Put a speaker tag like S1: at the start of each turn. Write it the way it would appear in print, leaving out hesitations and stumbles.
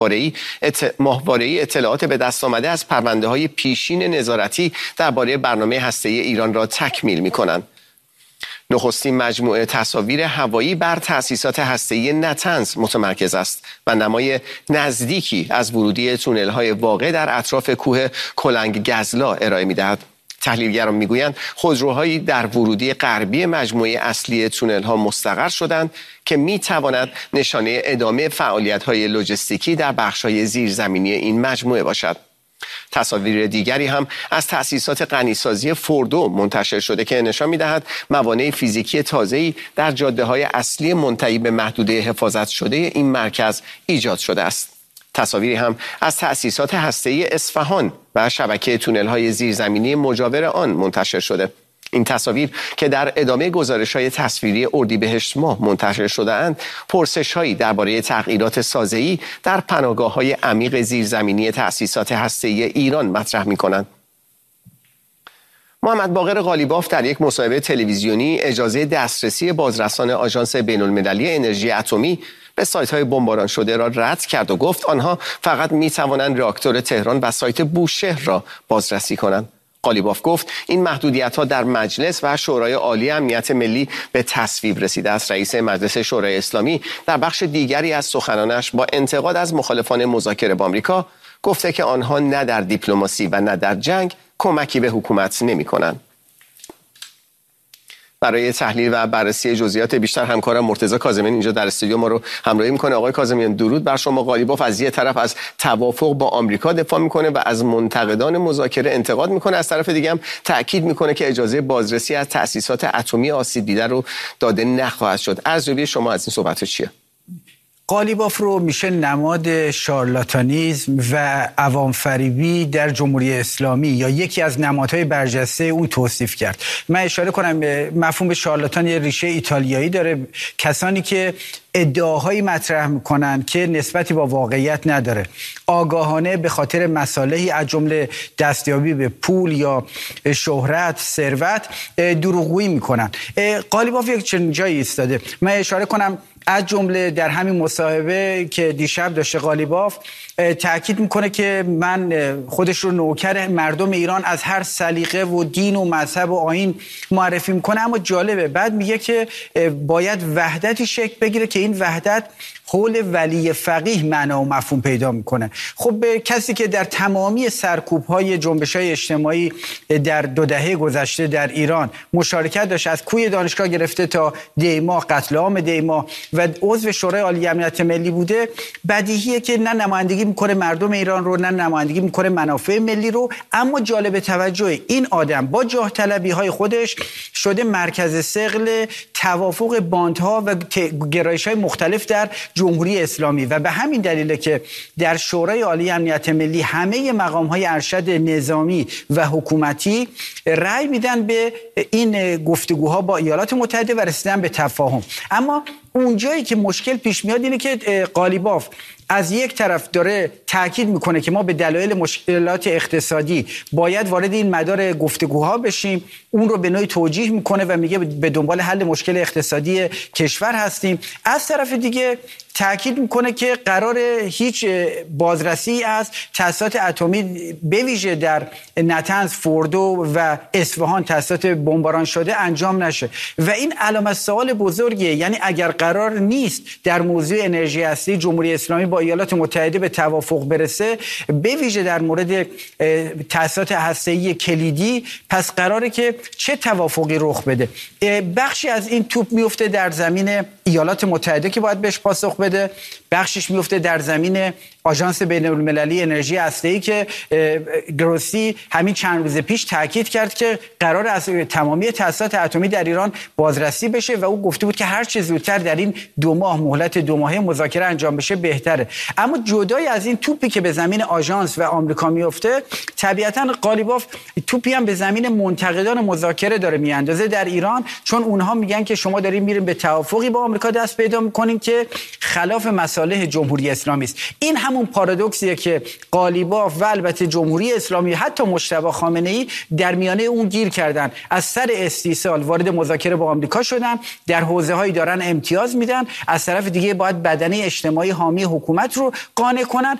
S1: ماهواره‌ای اطلاعات به دست آمده از پرونده‌های پیشین نظارتی درباره برنامه هسته‌ای ایران را تکمیل می‌کنند. نخستین مجموعه تصاویر هوایی بر تأسیسات هسته‌ای نتنز متمرکز است و نمای نزدیکی از ورودی تونل‌های واقع در اطراف کوه کلنگ گزلا ارائه می‌دهد. تحلیلگران میگویند خودروهایی در ورودی غربی مجموعه اصلی تونل‌ها مستقر شدند که میتواند نشانه ادامه فعالیت‌های لوجستیکی در بخش‌های زیرزمینی این مجموعه باشد. تصاویر دیگری هم از تأسیسات غنیسازی فوردو منتشر شده که نشان می‌دهد موانع فیزیکی تازه‌ای در جاده‌های اصلی منتهی به محدوده حفاظت شده این مرکز ایجاد شده است. تصاویری هم از تأسیسات هسته‌ای اصفهان و شبکه تونل‌های زیرزمینی مجاور آن منتشر شده. این تصاویر که در ادامه گزارش‌های تصویری اردیبهشت ماه منتشر شده‌اند، پرسش‌هایی درباره تغییرات سازه‌ای در پناهگاه‌های عمیق زیرزمینی تأسیسات هسته‌ای ایران مطرح می‌کنند. محمد باقر قالیباف در یک مصاحبه تلویزیونی اجازه دسترسی بازرسان آژانس بین‌المللی انرژی اتمی به سایت‌های بمباران شده را رد کرد و گفت آنها فقط می‌توانند راکتور تهران و سایت بوشهر را بازرسی کنند. قالیباف گفت این محدودیت‌ها در مجلس و شورای عالی امنیت ملی به تصویب رسیده است. رئیس مجلس شورای اسلامی در بخش دیگری از سخنانش با انتقاد از مخالفان مذاکره با آمریکا گفته که آنها نه در دیپلماسی و نه در جنگ کمکی به حکومت نمی‌کنند. برای تحلیل و بررسی جزئیات بیشتر همکارم مرتضی کاظمیان اینجا در استودیو ما رو همراهی میکنه. آقای کاظمیان درود بر شما. قالیباف از یه طرف از توافق با آمریکا دفاع میکنه و از منتقدان مذاکره انتقاد میکنه، از طرف دیگه هم تاکید میکنه که اجازه بازرسی از تأسیسات اتمی آسیب دیده رو داده نخواهد شد. ارزیابی شما از این صحبت چیه؟
S2: قالیباف رو میشه نماد شارلاتانیزم و عوام فریبی در جمهوری اسلامی یا یکی از نمادهای برجسته اون توصیف کرد. من اشاره کنم مفهوم شارلاتان یه ریشه ایتالیایی داره، کسانی که ادعاهایی مطرح میکنن که نسبتی با واقعیت نداره، آگاهانه به خاطر مصالحی از جمله دستیابی به پول یا شهرت، ثروت دروغگویی میکنن. قالیباف یک چنین جایی ایستاده. من اشاره کنم از جمله در همین مصاحبه که دیشب داشته قالیباف تأکید میکنه که من خودش رو نوکر مردم ایران از هر سلیقه و دین و مذهب و آیین معرفی میکنه، اما جالبه بعد میگه که باید وحدتی شکل بگیره که این وحدت حول ولی فقیه معنا و مفهوم پیدا میکنه. خب کسی که در تمامی سرکوب‌های جنبش‌های اجتماعی در 2 دهه گذشته در ایران مشارکت داشت، از کوی دانشگاه گرفته تا دیما، قتل عام دیما و عضو شورای عالی امنیت ملی بوده، بدیهیه که نه نمایندگی میکنه مردم ایران رو، نه نمایندگی میکنه منافع ملی رو. اما جالب توجه این آدم با جاه طلبی‌های خودش شده مرکز ثقل توافق باندها و گرایش‌های مختلف در جمهوری اسلامی و به همین دلیله که در شورای عالی امنیت ملی همه مقام‌های ارشد نظامی و حکومتی رأی میدن به این گفتگوها با ایالات متحده و رسیدن به تفاهم. اما اونجایی که مشکل پیش میاد اینه که قالیباف از یک طرف داره تاکید میکنه که ما به دلایل مشکلات اقتصادی باید وارد این مدار گفتگوها بشیم، اون رو به نوعی توجیه میکنه و میگه به دنبال حل مشکل اقتصادی کشور هستیم. از طرف دیگه تاکید میکنه که قرار هیچ بازرسی از تأسیسات اتمی به ویژه در نتنز، فوردو و اصفهان تأسیسات بمباران شده انجام نشه و این علامت سوال بزرگیه. یعنی اگر قرار نیست در موضوع انرژی هسته جمهوری اسلامی با ایالات متحده به توافق برسه، به ویژه در مورد تأسیسات هسته‌ای کلیدی، پس قراره که چه توافقی رخ بده؟ بخشی از این توپ میفته در زمین ایالات متحده که باید بهش پاسخ بده، بخشش میفته در زمین آژانس بین‌المللی انرژی هسته‌ای که گروسی همین چند روز پیش تاکید کرد که قرار از تمامی تأسیسات اتمی در ایران بازرسی بشه و او گفته بود که هر چه زودتر در این 2 ماه مهلت 2 ماهه مذاکره انجام بشه بهتره. اما جدای از این توپی که به زمین آژانس و آمریکا میفته، طبیعتاً قالیباف توپی هم به زمین منتقدان مذاکره داره میاندازه در ایران، چون اونها میگن که شما دارین میرین به توافقی با آمریکا دست پیدا میکنین که خلاف مسائل مصالح جمهوری اسلامی است. این همون پارادوکسیه که قالیباف و البته جمهوری اسلامی حتی مجتبی خامنه‌ای در میانه اون گیر کردن. از سر استیصال وارد مذاکره با آمریکا شدن، در حوزه‌هایی دارن امتیاز میدن، از طرف دیگه باید بدنه اجتماعی حامی حکومت رو قانع کنن